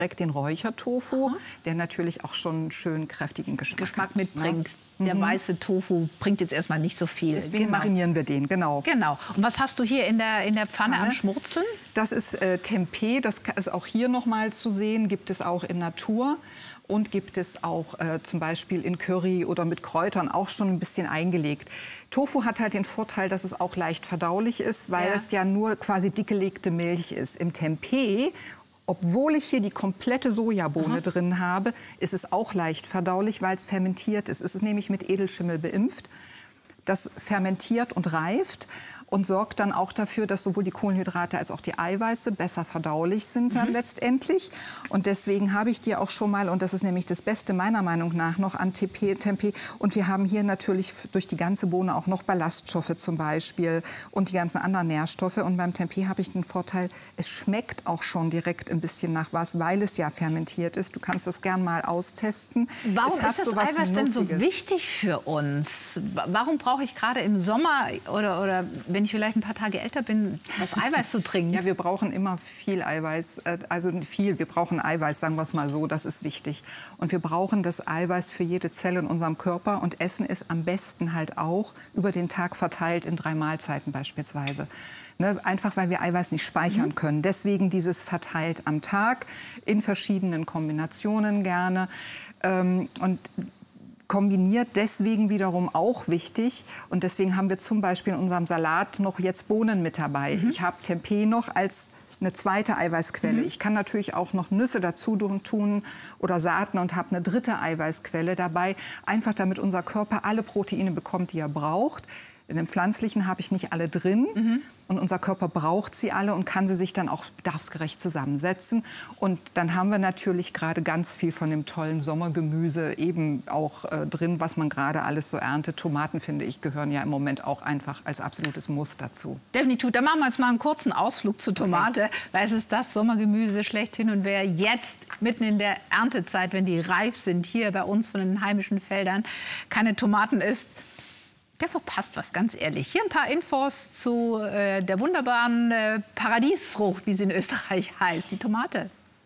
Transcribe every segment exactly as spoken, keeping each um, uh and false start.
direkt den Räuchertofu, aha, der natürlich auch schon einen schönen kräftigen Geschmack, Geschmack hat, mitbringt. Ne? Der mhm. weiße Tofu bringt jetzt erstmal nicht so viel. Deswegen genau. marinieren wir den, genau. Genau. Und was hast du hier in der, in der Pfanne, Pfanne am Schmurzeln? Das ist äh, Tempeh, das ist auch hier noch mal zu sehen, gibt es auch in Natur. Und gibt es auch äh, zum Beispiel in Curry oder mit Kräutern auch schon ein bisschen eingelegt. Tofu hat halt den Vorteil, dass es auch leicht verdaulich ist, weil ja. es ja nur quasi dickgelegte Milch ist. Im Tempeh, obwohl ich hier die komplette Sojabohne aha. drin habe, ist es auch leicht verdaulich, weil es fermentiert ist. Es ist nämlich mit Edelschimmel beimpft. Das fermentiert und reift und sorgt dann auch dafür, dass sowohl die Kohlenhydrate als auch die Eiweiße besser verdaulich sind dann mhm. letztendlich. Und deswegen habe ich dir auch schon mal, und das ist nämlich das Beste meiner Meinung nach noch an Tempeh, Tempeh. Und wir haben hier natürlich durch die ganze Bohne auch noch Ballaststoffe zum Beispiel und die ganzen anderen Nährstoffe. Und beim Tempeh habe ich den Vorteil, es schmeckt auch schon direkt ein bisschen nach was, weil es ja fermentiert ist. Du kannst das gern mal austesten. Warum es hat ist das so was Eiweiß denn so Nussiges. wichtig für uns? Warum brauche ich gerade im Sommer oder, oder wenn ich vielleicht ein paar Tage älter bin, das Eiweiß zu trinken? Ja, wir brauchen immer viel Eiweiß, also viel. Wir brauchen Eiweiß, sagen wir es mal so, das ist wichtig. Und wir brauchen das Eiweiß für jede Zelle in unserem Körper. Und essen ist am besten halt auch über den Tag verteilt in drei Mahlzeiten beispielsweise. Ne, einfach, weil wir Eiweiß nicht speichern mhm. können. Deswegen dieses verteilt am Tag in verschiedenen Kombinationen gerne. Ähm, und kombiniert deswegen wiederum auch wichtig. Und deswegen haben wir zum Beispiel in unserem Salat noch jetzt Bohnen mit dabei. Mhm. Ich habe Tempeh noch als eine zweite Eiweißquelle. Mhm. Ich kann natürlich auch noch Nüsse dazu tun oder Saaten und habe eine dritte Eiweißquelle dabei. Einfach damit unser Körper alle Proteine bekommt, die er braucht. In dem Pflanzlichen habe ich nicht alle drin. Mhm. Und unser Körper braucht sie alle und kann sie sich dann auch bedarfsgerecht zusammensetzen. Und dann haben wir natürlich gerade ganz viel von dem tollen Sommergemüse eben auch äh, drin, was man gerade alles so erntet. Tomaten, finde ich, gehören ja im Moment auch einfach als absolutes Muss dazu. Definitiv. Dann machen wir jetzt mal einen kurzen Ausflug zur Tomate. Okay. Weil es ist das Sommergemüse schlechthin. Und wer jetzt mitten in der Erntezeit, wenn die reif sind, hier bei uns von den heimischen Feldern, keine Tomaten isst, der verpasst was, ganz ehrlich. Hier ein paar Infos zu äh, der wunderbaren äh, Paradiesfrucht, wie sie in Österreich heißt, die Tomate.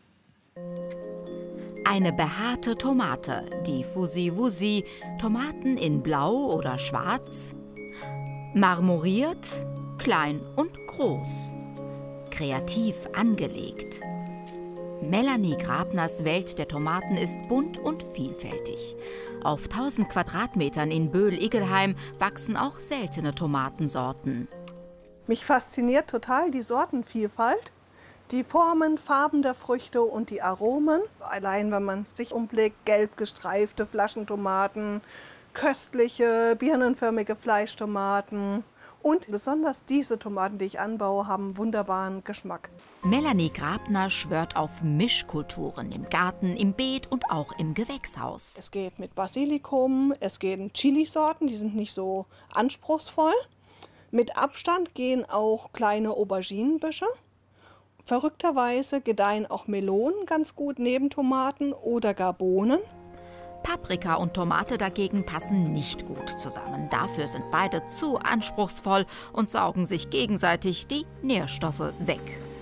Eine behaarte Tomate, die Fusi-Wusi, Tomaten in Blau oder Schwarz, marmoriert, klein und groß, kreativ angelegt. Melanie Grabners Welt der Tomaten ist bunt und vielfältig. Auf tausend Quadratmetern in Böhl-Igelheim wachsen auch seltene Tomatensorten. Mich fasziniert total die Sortenvielfalt, die Formen, Farben der Früchte und die Aromen. Allein wenn man sich umblickt, gelb gestreifte Flaschentomaten, köstliche, birnenförmige Fleischtomaten. Und besonders diese Tomaten, die ich anbaue, haben wunderbaren Geschmack. Melanie Grabner schwört auf Mischkulturen im Garten, im Beet und auch im Gewächshaus. Es geht mit Basilikum, es gehen Chilisorten, die sind nicht so anspruchsvoll. Mit Abstand gehen auch kleine Auberginenbüsche. Verrückterweise gedeihen auch Melonen ganz gut neben Tomaten oder gar Bohnen. Paprika und Tomate dagegen passen nicht gut zusammen. Dafür sind beide zu anspruchsvoll und saugen sich gegenseitig die Nährstoffe weg.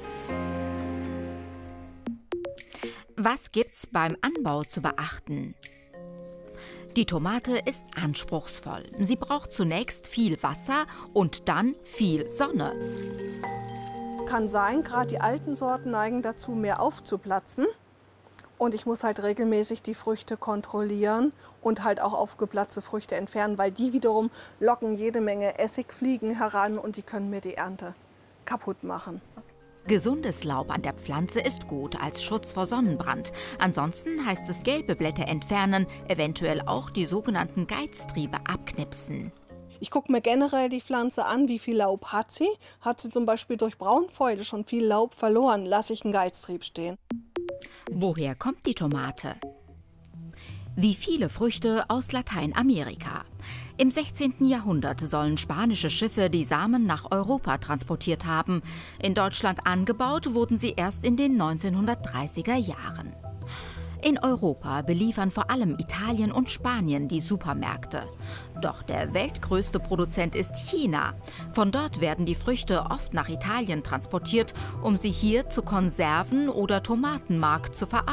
Was gibt's beim Anbau zu beachten? Die Tomate ist anspruchsvoll. Sie braucht zunächst viel Wasser und dann viel Sonne. Es kann sein, gerade die alten Sorten neigen dazu, mehr aufzuplatzen. Und ich muss halt regelmäßig die Früchte kontrollieren und halt auch aufgeplatzte Früchte entfernen, weil die wiederum locken jede Menge Essigfliegen heran und die können mir die Ernte kaputt machen. Gesundes Laub an der Pflanze ist gut als Schutz vor Sonnenbrand. Ansonsten heißt es gelbe Blätter entfernen, eventuell auch die sogenannten Geiztriebe abknipsen. Ich gucke mir generell die Pflanze an, wie viel Laub hat sie. Hat sie zum Beispiel durch Braunfäule schon viel Laub verloren, lasse ich einen Geiztrieb stehen. Woher kommt die Tomate? Wie viele Früchte aus Lateinamerika. Im sechzehnten Jahrhundert sollen spanische Schiffe die Samen nach Europa transportiert haben. In Deutschland angebaut wurden sie erst in den neunzehnhundertdreißiger Jahren. In Europa beliefern vor allem Italien und Spanien die Supermärkte. Doch der weltgrößte Produzent ist China. Von dort werden die Früchte oft nach Italien transportiert, um sie hier zu Konserven oder Tomatenmark zu verarbeiten.